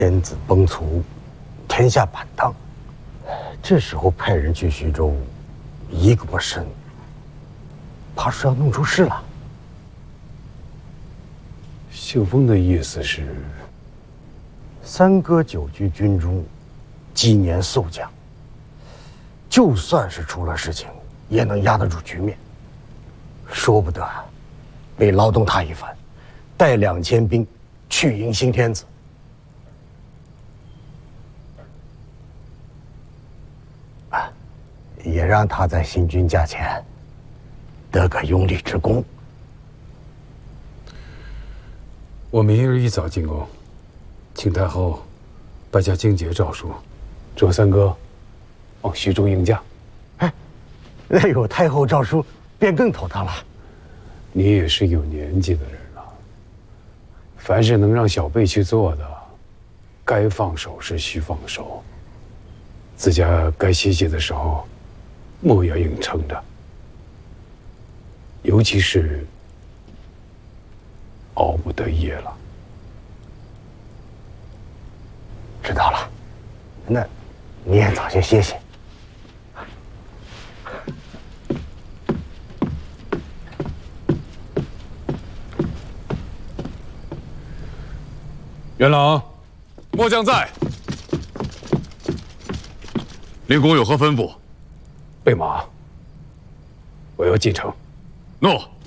天子崩殂，天下板荡，这时候派人去徐州，一个不慎，怕是要弄出事了。 庆丰的意思是， 三哥久居军中，几年宿将，就算是出了事情，也能压得住局面。说不得被劳动他一番，带2000兵去迎新天子。也让他在新君驾前得个拥立之功。 我明日一早进宫，请太后颁下靖节诏书，准三哥往徐州迎驾。 哎，那有太后诏书，便更头疼了。 你也是有年纪的人了，凡是能让小辈去做的，该放手是需放手，自家该歇歇的时候，莫要硬撑着。尤其是熬不得夜了。 知道了，那你也早些歇歇。 元朗，末将在。令公有何吩咐？ 备马，我要进城。 诺。